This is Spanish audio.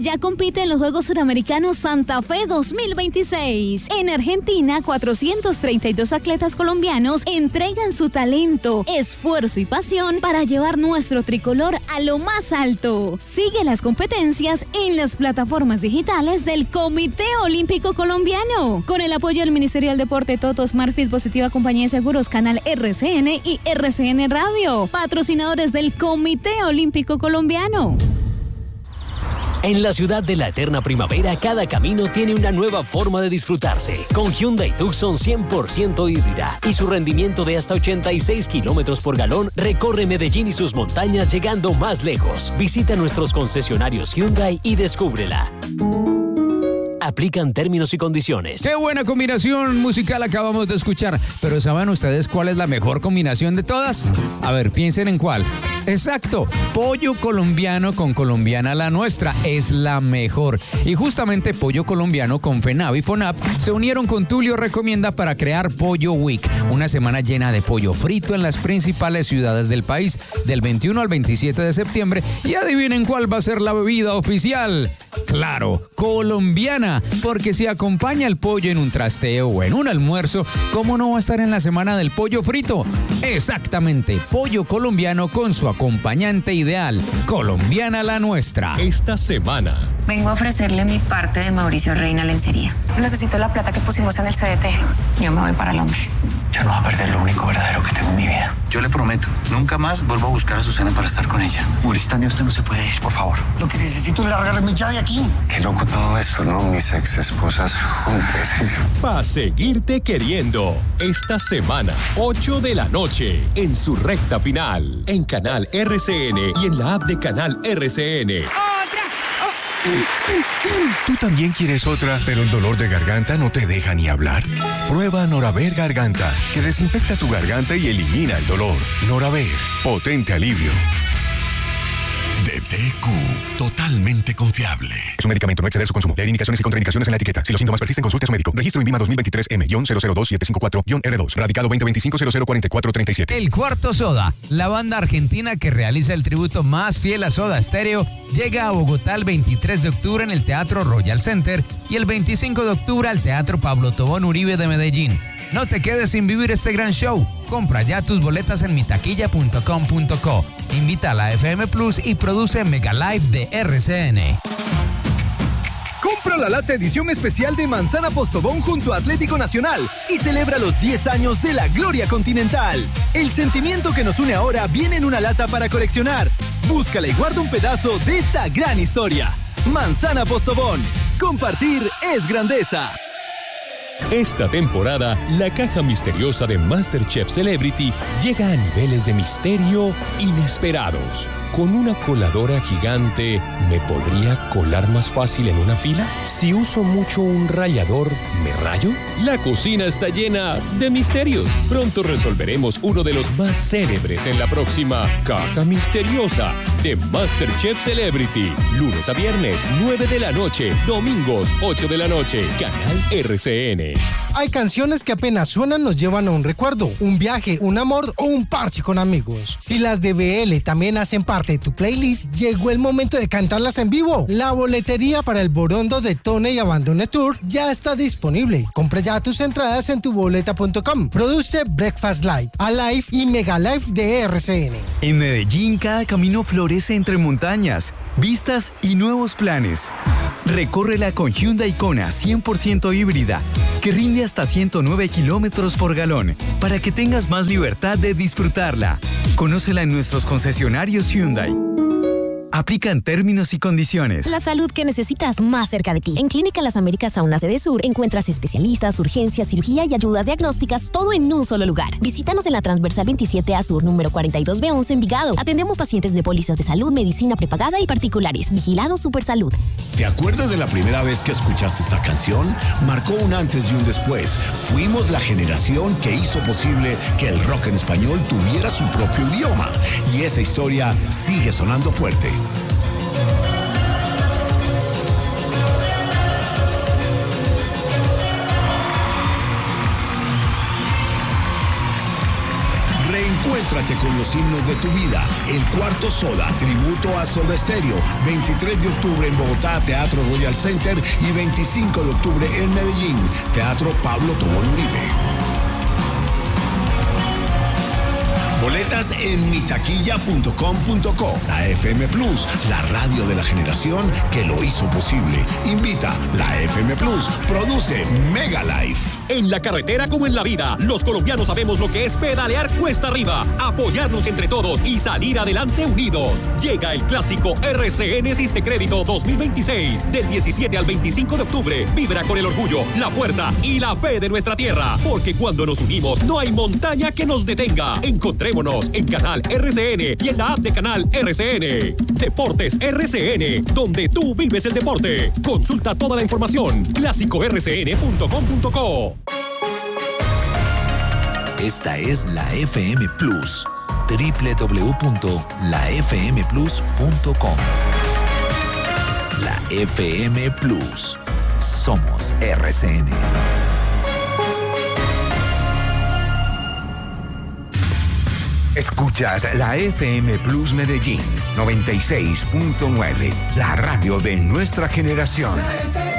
ya compite en los Juegos Suramericanos Santa Fe 2026. En Argentina, 432 atletas colombianos entregan su talento, esfuerzo y pasión para llevar nuestro tricolor a lo más alto. Sigue las competencias en las plataformas digitales del Comité Olímpico Colombiano, con el apoyo del Ministerio del Deporte, Toto, Smartfit, Positiva Compañía de Seguros, Canal RCN y RCN Radio, patrocinadores del Comité Olímpico Colombiano. En la ciudad de la eterna primavera, cada camino tiene una nueva forma de disfrutarse. Con Hyundai Tucson 100% híbrida y su rendimiento de hasta 86 kilómetros por galón, recorre Medellín y sus montañas llegando más lejos. Visita nuestros concesionarios Hyundai y descúbrela. Aplican términos y condiciones. ¡Qué buena combinación musical acabamos de escuchar! Pero ¿saben ustedes cuál es la mejor combinación de todas? A ver, piensen en cuál. Exacto, pollo colombiano con colombiana la nuestra es la mejor. Y justamente Pollo Colombiano con FENAV y FONAP se unieron con Tulio Recomienda para crear Pollo Week, una semana llena de pollo frito en las principales ciudades del país, del 21 al 27 de septiembre. Y adivinen cuál va a ser la bebida oficial. Claro, colombiana, porque si acompaña el pollo en un trasteo o en un almuerzo, ¿cómo no va a estar en la semana del pollo frito? Exactamente, pollo colombiano con su acompañante ideal, colombiana la nuestra. Esta semana vengo a ofrecerle mi parte de Mauricio Reina Lencería. Necesito la plata que pusimos en el CDT. Yo me voy para Londres. Yo no voy a perder lo único verdadero que tengo en mi vida. Yo le prometo, nunca más vuelvo a buscar a Susana para estar con ella. Muristania, usted no se puede ir, por favor. Lo que necesito es largarme ya de aquí. Qué loco todo esto, ¿no? Mis ex esposas juntas. Pa' seguirte queriendo. Esta semana, 8 de la noche, en su recta final, en Canal RCN y en la app de Canal RCN. ¿Tú también quieres otra, pero el dolor de garganta no te deja ni hablar? Prueba Noraver Garganta, que desinfecta tu garganta y elimina el dolor. Noraver, potente alivio. DTQ, totalmente confiable. Es un medicamento, no exceder su consumo. Leer indicaciones y contraindicaciones en la etiqueta. Si los síntomas persisten, consulte a su médico. Registro INVIMA 2023M-002754-R2. Radicado 2025-004437. El Cuarto Soda, la banda argentina que realiza el tributo más fiel a Soda Stereo, llega a Bogotá el 23 de octubre en el Teatro Royal Center y el 25 de octubre al Teatro Pablo Tobón Uribe de Medellín. No te quedes sin vivir este gran show. Compra ya tus boletas en mitaquilla.com.co. Invita a la FM Plus y produce Mega Live de RCN. Compra la lata edición especial de Manzana Postobón junto a Atlético Nacional y celebra los 10 años de la Gloria Continental. El sentimiento que nos une ahora viene en una lata para coleccionar. Búscala y guarda un pedazo de esta gran historia. Manzana Postobón. Compartir es grandeza. Esta temporada, la caja misteriosa de MasterChef Celebrity llega a niveles de misterio inesperados. ¿Con una coladora gigante me podría colar más fácil en una fila? Si uso mucho un rallador, ¿me rayo? La cocina está llena de misterios. Pronto resolveremos uno de los más célebres en la próxima Caja Misteriosa de MasterChef Celebrity. Lunes a viernes, 9 de la noche. Domingos, 8 de la noche. Canal RCN. Hay canciones que apenas suenan nos llevan a un recuerdo, un viaje, un amor o un parche con amigos. Si las de BL también hacen parte de tu playlist, llegó el momento de cantarlas en vivo. La boletería para el Borondo de Tone y Abandone Tour ya está disponible. Compra ya tus entradas en tuboleta.com. Produce Breakfast Live, Alive y Mega Live de RCN. En Medellín, cada camino florece entre montañas, vistas y nuevos planes. Recórrela con Hyundai Kona 100% híbrida, que rinde hasta 109 kilómetros por galón, para que tengas más libertad de disfrutarla. Conócela en nuestros concesionarios Hyundai. Aplican términos y condiciones. La salud que necesitas más cerca de ti. En Clínica Las Américas Sauna Sede Sur encuentras especialistas, urgencias, cirugía y ayudas diagnósticas, todo en un solo lugar. Visítanos en la Transversal 27A Sur, número 42B11 Envigado. Atendemos pacientes de pólizas de salud, medicina prepagada y particulares. Vigilado Supersalud. ¿Te acuerdas de la primera vez que escuchaste esta canción? Marcó un antes y un después. Fuimos la generación que hizo posible que el rock en español tuviera su propio idioma. Y esa historia sigue sonando fuerte. Reencuentra Desahógate con los himnos de tu vida. El Cuarto Soda, tributo a Soda Stereo. 23 de octubre en Bogotá, Teatro Royal Center. Y 25 de octubre en Medellín, Teatro Pablo Tobón Uribe. Boletas en mitaquilla.com.co. La FM Plus, la radio de la generación que lo hizo posible. Invita la FM Plus. Produce Mega Life. En la carretera como en la vida, los colombianos sabemos lo que es pedalear cuesta arriba, apoyarnos entre todos y salir adelante unidos. Llega el clásico RCN Sistecrédito 2026. Del 17 al 25 de octubre, vibra con el orgullo, la fuerza y la fe de nuestra tierra. Porque cuando nos unimos, no hay montaña que nos detenga. Encontrémonos en Canal RCN y en la app de Canal RCN. Deportes RCN, donde tú vives el deporte. Consulta toda la información. clásicorcn.com.co. Esta es la FM Plus. www.lafmplus.com. La FM Plus. Somos RCN. Escuchas la FM Plus Medellín 96.9, la radio de nuestra generación.